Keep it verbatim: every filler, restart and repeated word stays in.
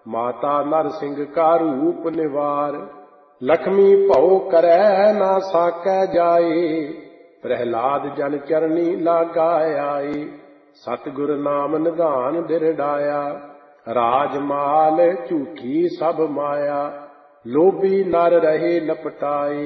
माता नर सिंह का रूप निवार। लक्ष्मी भौ करै ना साकै जाए, प्रहलाद जन चरनी लागा आए। सतगुर नाम निधान दिरडाया, राजमाल झूठी सब माया। लोभी नर रहे लपटाए,